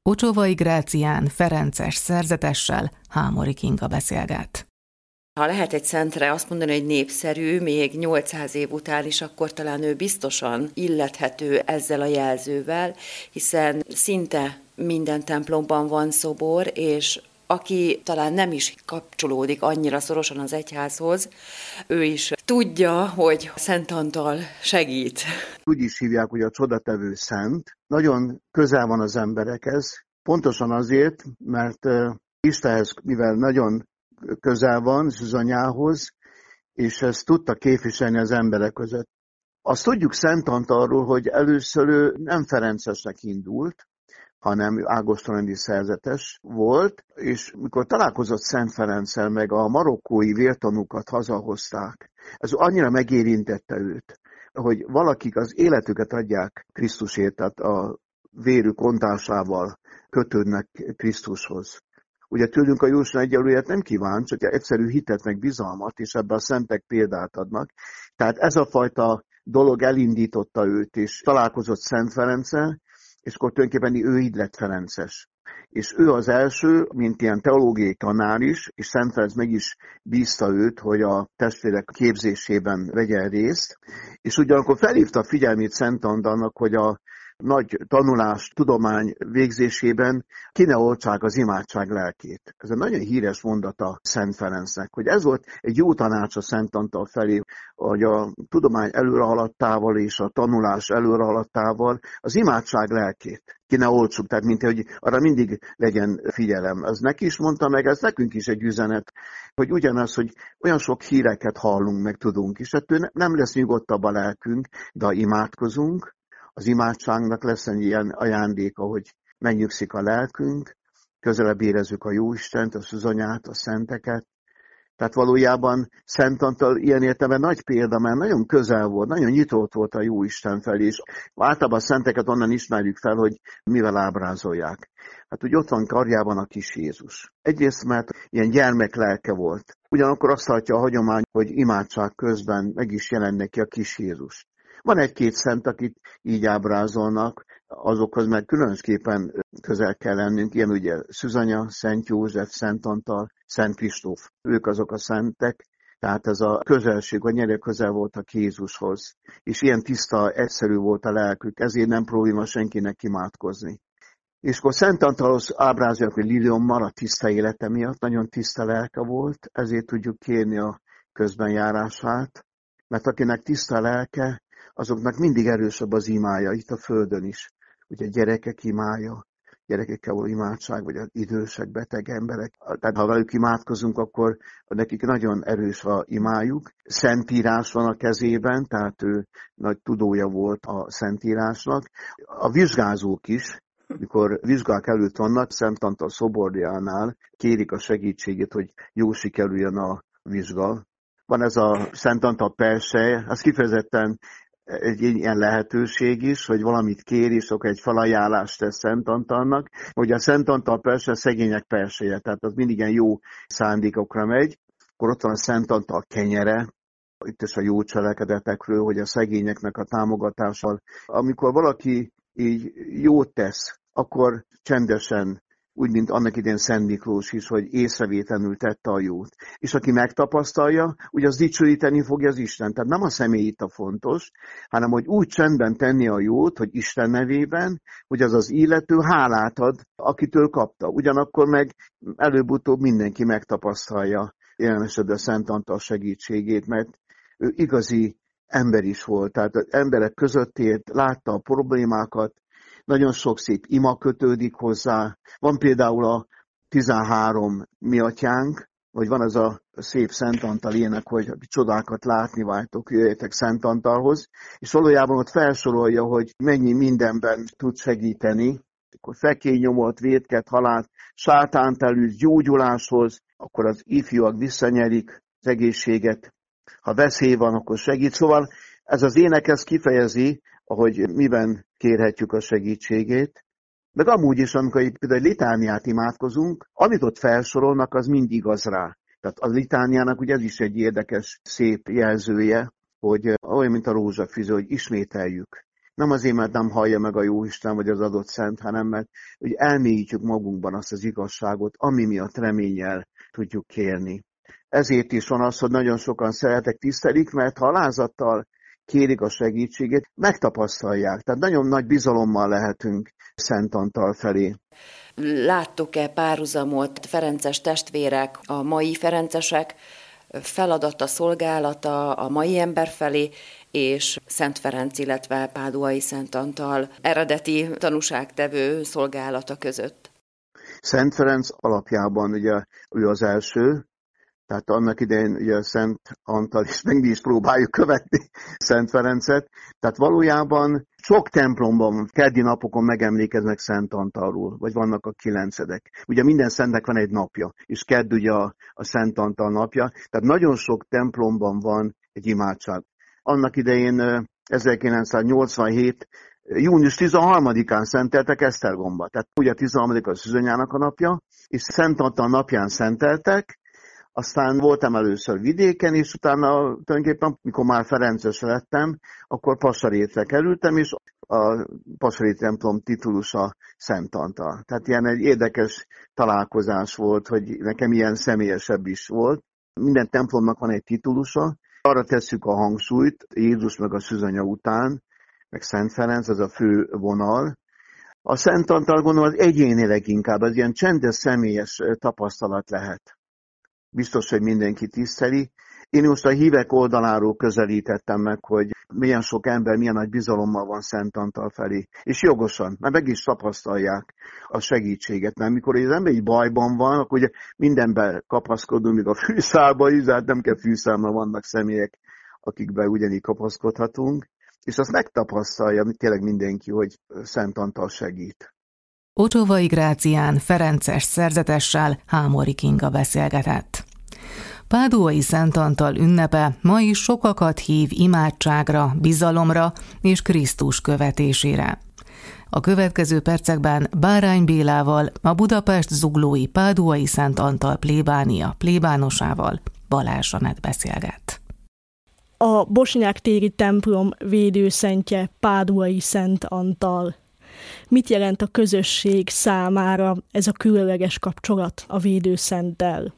Ocsovai Grácián ferences szerzetessel Hámori Kinga beszélget. Ha lehet egy szentre azt mondani, hogy népszerű, még 800 év után is, akkor talán ő biztosan illethető ezzel a jelzővel, hiszen szinte minden templomban van szobor, és aki talán nem is kapcsolódik annyira szorosan az egyházhoz, ő is tudja, hogy Szent Antal segít. Úgy is hívják, hogy a csodatevő szent. Nagyon közel van az emberekhez, pontosan azért, mert Istenhez, mivel nagyon közel van Zsuzsanyához, és ezt tudta képviselni az emberek között. Azt tudjuk Szent Antalról, hogy először ő nem ferencesnek indult, hanem ágostonrendi szerzetes volt, és mikor találkozott Szent Ferenccel, meg a marokkói vértanúkat hazahozták, ez annyira megérintette őt, hogy valakik az életüket adják Krisztusért, tehát a vérük ontásával kötődnek Krisztushoz. Ugye tőlünk a Jóisten egyelőért nem kíván, csak egyszerű hitet meg bizalmat, és ebben a szentek példát adnak. Tehát ez a fajta dolog elindította őt, és találkozott Szent Ferenccel, és akkor tulajdonképpen ő így lett ferences. És ő az első, mint ilyen teológiai tanár is, és Szent Ferenc meg is bízta őt, hogy a testvérek képzésében vegyen részt, és ugyanakkor felhívta a figyelmét Szent Antalnak, hogy a nagy tanulás, tudomány végzésében ki ne oltsák az imádság lelkét. Ez egy nagyon híres mondata Szent Ferencnek, hogy ez volt egy jó tanács a Szent Antal felé, hogy a tudomány előrehaladtával és a tanulás előrehaladtával az imádság lelkét ki ne oltsuk, tehát mint hogy arra mindig legyen figyelem. Ez neki is mondta meg, ez nekünk is egy üzenet, hogy ugyanaz, hogy olyan sok híreket hallunk, meg tudunk is, ettől nem lesz nyugodtabb a lelkünk, de ha imádkozunk, az imádságnak lesz egy ilyen ajándéka, hogy megnyugszik a lelkünk, közelebb érezzük a Jóistent, a Zsuzsanyát, a szenteket. Tehát valójában Szent Antal ilyen értelemben nagy példa, mert nagyon közel volt, nagyon nyitott volt a Jóisten felé, és általában a szenteket onnan ismerjük fel, hogy mivel ábrázolják. Hát úgy ott van karjában a kis Jézus. Egyrészt, mert ilyen gyermek lelke volt. Ugyanakkor azt tartja a hagyomány, hogy imádság közben meg is jelen neki a kis Jézus. Van egy-két szent, akit így ábrázolnak, azokhoz meg különösképpen közel kell lennünk, ilyen ugye Zsuzsanya, Szent József, Szent Antal, Szent Kristóf. Ők azok a szentek, tehát ez a közelség, a nyere közel voltak Jézushoz. És ilyen tiszta, egyszerű volt a lelkük, ezért nem probléma senkinek imádkozni. És akkor Szent Antalhoz ábrázolják, hogy Liliommal a tiszta élete miatt, nagyon tiszta lelke volt, ezért tudjuk kérni a közbenjárását, mert akinek tiszta lelke, azoknak mindig erősebb az imája, itt a földön is. Ugye gyerekek imája, gyerekekkel való imádság, vagy az idősek, beteg emberek. Tehát ha velük imádkozunk, akkor nekik nagyon erős a imájuk. Szentírás van a kezében, tehát ő nagy tudója volt a Szentírásnak. A vizsgázók is, mikor vizsgák előtt vannak, Szent Antal szoborjánál kérik a segítségét, hogy jó sikerüljön a vizsga. Van ez a Szent Antal persely, az kifejezetten egy ilyen lehetőség is, hogy valamit kér, és akkor egy felajánlást tesz Szent Antalnak, hogy a Szent Antal persze szegények perseje, tehát az mindig ilyen jó szándékokra megy. Akkor ott van a Szent Antal kenyere, itt is a jó cselekedetekről, hogy a szegényeknek a támogatással. Amikor valaki így jót tesz, akkor csendesen, úgy, mint annak idején Szent Miklós is, hogy észrevétlenül tette a jót. És aki megtapasztalja, ugye az dicsőíteni fogja az Isten. Tehát nem a személy itt a fontos, hanem hogy úgy csendben tenni a jót, hogy Isten nevében, hogy az az illető hálát ad, akitől kapta. Ugyanakkor meg előbb-utóbb mindenki megtapasztalja jelen esetben a Szent Antal segítségét, mert ő igazi ember is volt. Tehát az emberek között élt, látta a problémákat, nagyon sok szép ima kötődik hozzá. Van például a 13 mi atyánk, vagy van ez a szép Szent Antal ének, hogy csodákat látni váltok, jöjjetek Szent Antalhoz, és valójában ott felsorolja, hogy mennyi mindenben tud segíteni. Akkor fekénynyomot, vétket, halált, sátánt elűz, gyógyuláshoz, akkor az ifjúak visszanyerik az egészséget. Ha veszély van, akkor segít. Szóval ez az ének ezt kifejezi, ahogy miben kérhetjük a segítségét. Meg amúgy is, amikor például egy litániát imádkozunk, amit ott felsorolnak, az mind igaz rá. Tehát a litániának ugye ez is egy érdekes, szép jelzője, hogy olyan, mint a rózsafűző, hogy ismételjük. Nem azért, mert nem hallja meg a Jóisten vagy az adott szent, hanem mert hogy elmélyítjük magunkban azt az igazságot, ami miatt reménnyel tudjuk kérni. Ezért is van az, hogy nagyon sokan szeretek, tisztelik, mert ha alázattal kérik a segítségét, megtapasztalják. Tehát nagyon nagy bizalommal lehetünk Szent Antal felé. Láttuk-e párhuzamot ferences testvérek, a mai ferencesek feladata, szolgálata a mai ember felé, és Szent Ferenc, illetve Páduai Szent Antal eredeti tanúságtevő szolgálata között? Szent Ferenc alapjában ugye ő az első, tehát annak idején ugye Szent Antal, és meg mi is próbáljuk követni Szent Ferencet. Tehát valójában sok templomban keddi napokon megemlékeznek Szent Antalról, vagy vannak a 9-edek. Ugye minden szentnek van egy napja, és kedd ugye a Szent Antal napja. Tehát nagyon sok templomban van egy imádság. Annak idején 1987. június 13-án szenteltek Esztergomba. Tehát ugye 13. a Szűzanyának a napja, és Szent Antal napján szenteltek. Aztán voltam először vidéken, és utána tulajdonképpen, mikor már ferences lettem, akkor Passarétre kerültem, és a Passaréti templom titulusa Szent Antal. Tehát ilyen egy érdekes találkozás volt, hogy nekem ilyen személyesebb is volt. Minden templomnak van egy titulusa, arra tesszük a hangsúlyt, Jézus meg a Szűzanya után, meg Szent Ferenc, az a fő vonal. A Szent Antal gondolom az egyénileg inkább, az ilyen csendes, személyes tapasztalat lehet. Biztos, hogy mindenki tiszteli. Én most a hívek oldaláról közelítettem meg, hogy milyen sok ember, milyen nagy bizalommal van Szent Antal felé. És jogosan, mert meg is tapasztalják a segítséget. Mert mikor az ember egy bajban van, akkor ugye mindenben kapaszkodunk, még a fűszálba is, de hát nem kell fűszálba, vannak személyek, akikben ugyanígy kapaszkodhatunk. És azt megtapasztalja tényleg mindenki, hogy Szent Antal segít. Ocsovai Grácián ferences szerzetessel Hámori Kinga beszélgetett. Páduai Szent Antal ünnepe ma is sokakat hív imádságra, bizalomra és Krisztus követésére. A következő percekben Bárány Bélával, a Budapest Zuglói Páduai Szent Antal plébánia plébánosával Balázs Zsanett beszélget. A Bosnyák téri templom védőszentje Páduai Szent Antal. Mit jelent a közösség számára ez a különleges kapcsolat a védőszenttel?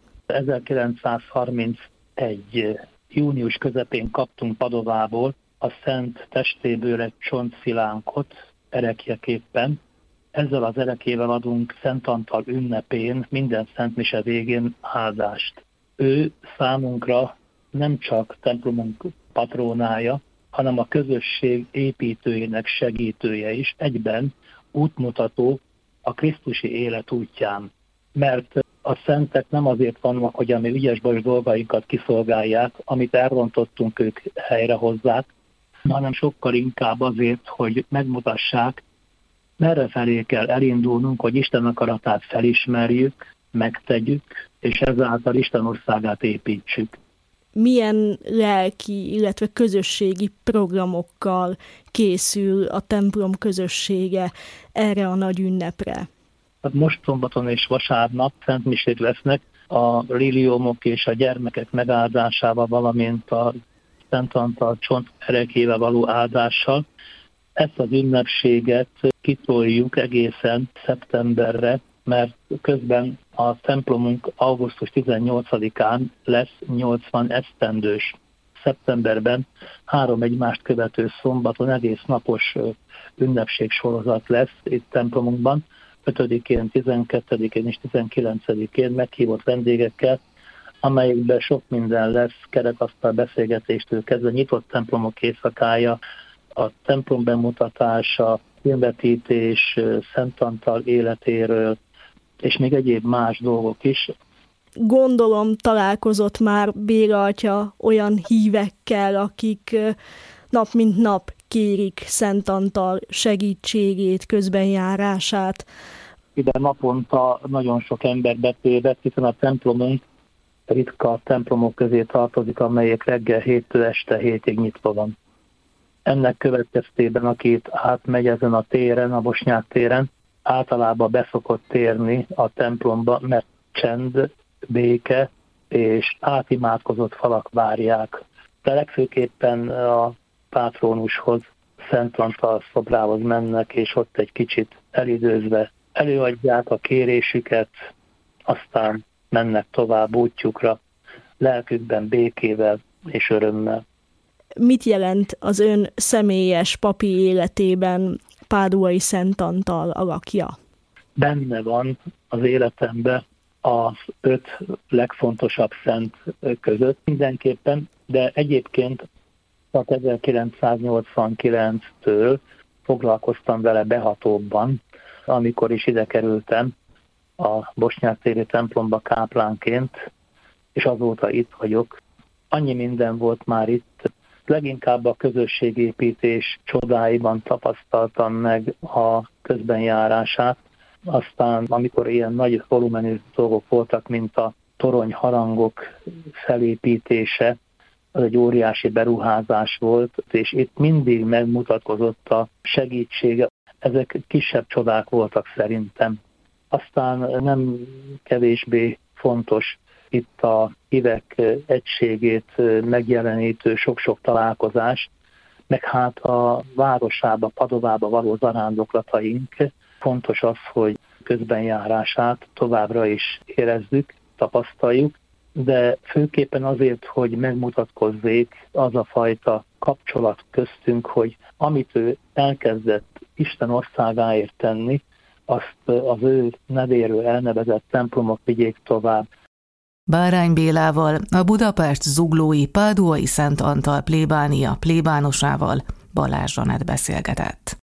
1931. június közepén kaptunk Padovából a Szent testéből egy csontszilánkot erekjeképpen. Ezzel az erekével adunk Szent Antal ünnepén minden szentmise végén áldást. Ő számunkra nem csak templomunk patrónája, hanem a közösség építőjének segítője is, egyben útmutató a krisztusi élet útján. Mert a szentek nem azért vannak, hogy a mi ügyes-bajos dolgainkat kiszolgálják, amit elrontottunk, ők helyrehozzák, hanem sokkal inkább azért, hogy megmutassák, merre felé kell elindulnunk, hogy Isten akaratát felismerjük, megtegyük, és ezáltal Isten országát építsük. Milyen lelki, illetve közösségi programokkal készül a templom közössége erre a nagy ünnepre? Most szombaton és vasárnap szentmisét lesznek a liliomok és a gyermekek megáldásával, valamint a Szent Antal csont erekével való áldással. Ezt az ünnepséget kitoljuk egészen szeptemberre, mert közben a templomunk augusztus 18-án lesz 80 esztendős. Szeptemberben 3 egymást követő szombaton egész napos ünnepségsorozat lesz itt templomunkban, 5-én, 12-én és 19-én meghívott vendégekkel, amelyikben sok minden lesz, kerekasztal beszélgetéstől kezdve, nyitott templomok éjszakája, a templom bemutatása, filmvetítés, Szent Antal életéről, és még egyéb más dolgok is. Gondolom találkozott már Béla atya olyan hívekkel, akik nap mint nap kérik Szent Antal segítségét, közbenjárását. Ide naponta nagyon sok ember betéved, hiszen a templomunk ritka templomok közé tartozik, amelyek reggel 7-től este 7-ig nyitva van. Ennek következtében, akit átmegy ezen a téren, a Bosnyák téren, általában beszokott térni a templomba, mert csend, béke és átimádkozott falak várják. De legfőképpen a pátrónushoz Szent Antal szobrához mennek, és ott egy kicsit elidőzve előadják a kérésüket, aztán mennek tovább útjukra, lelkükben békével és örömmel. Mit jelent az ön személyes papi életében Páduai Szent Antal alakja? Benne van az életemben az 5 legfontosabb szent között mindenképpen, de egyébként 1989-től foglalkoztam vele behatóbban, amikor is ide kerültem a Bosnyák-téri templomba káplánként, és azóta itt vagyok. Annyi minden volt már itt, leginkább a közösségépítés csodáiban tapasztaltam meg a közbenjárását. Aztán, amikor ilyen nagy volumenű dolgok voltak, mint a toronyharangok felépítése, az egy óriási beruházás volt, és itt mindig megmutatkozott a segítsége. Ezek kisebb csodák voltak szerintem. Aztán nem kevésbé fontos itt a hívek egységét megjelenítő sok-sok találkozás, meg hát a városába, Padovába való zarándoklataink. Fontos az, hogy közbenjárását továbbra is érezzük, tapasztaljuk, de főképpen azért, hogy megmutatkozzék az a fajta kapcsolat köztünk, hogy amit ő elkezdett Isten országáért tenni, azt az ő nevéről elnevezett templomok vigyék tovább. Bárány Bélával, a Budapest zuglói Páduai Szent Antal plébánia plébánosával Balázs Zsanett beszélgetett.